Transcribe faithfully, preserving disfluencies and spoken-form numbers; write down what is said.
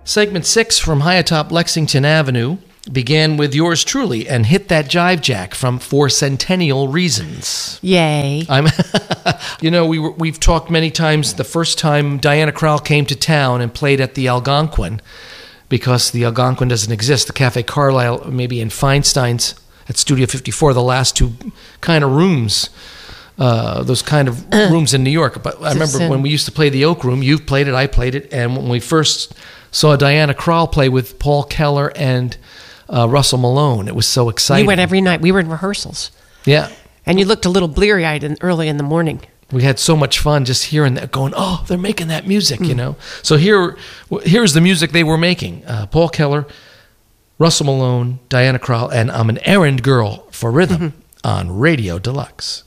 Segment six from high atop Lexington Avenue began with yours truly and Hit That Jive Jack from For Centennial Reasons. Yay. I'm, you know, we were, we've talked many times the first time Diana Krall came to town and played at the Algonquin, because the Algonquin doesn't exist. The Cafe Carlisle, maybe in Feinstein's at Studio fifty-four, the last two kind of rooms, uh, those kind of uh, rooms in New York. But I remember when we used to play the Oak Room, you've played it, I played it, and when we first saw Diana Krall play with Paul Keller and uh, Russell Malone, it was so exciting. We went every night. We were in rehearsals. Yeah. And you looked a little bleary-eyed in, early in the morning. We had so much fun just hearing that, going, oh, they're making that music, mm. you know. So here, here's the music they were making. Uh, Paul Keller, Russell Malone, Diana Krall, and I'm an Errand Girl for Rhythm mm-hmm. on Radio Deluxe.